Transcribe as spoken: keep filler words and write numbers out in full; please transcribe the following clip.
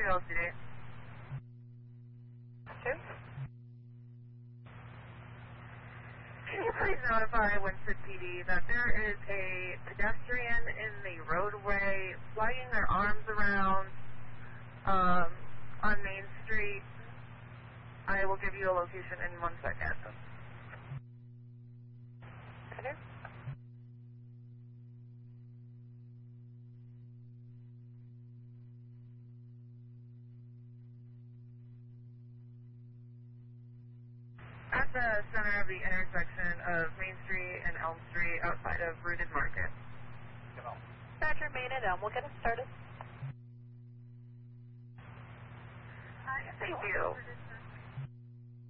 two L C D. Two. Can you please notify Winston P D that there is a pedestrian in the roadway flagging their arms around um, on Main Street? I will give you a location in one second. Okay. At the center of the intersection of Main Street and Elm Street outside of Rooted Market. Roger, Main and Elm. We'll get it started. Thank you.